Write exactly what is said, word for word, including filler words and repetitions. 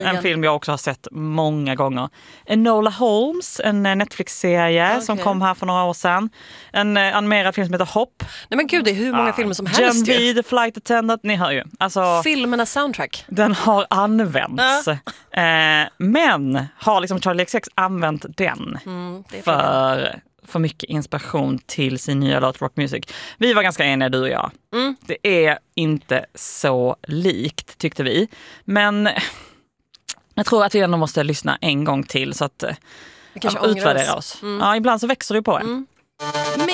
En film jag också har sett många gånger. Enola Holmes, en Netflix-serie okay. som kom här för några år sedan. En uh, animerad film som heter Hopp. Nej men gud, det är hur många ah, filmer som helst ju. Gen V, The Flight Attendant, ni hör ju. Alltså, filmernas soundtrack. Den har använts. Ah. Eh, men har liksom Charlie X C X använt den mm, för... för mycket inspiration till sin nya låt Rock Music. Vi var ganska eniga, du och jag. Mm. Det är inte så likt, tyckte vi. Men jag tror att vi ändå måste lyssna en gång till så att vi kanske utvärdera oss. oss. Mm. Ja, ibland så växer det på en. Mm.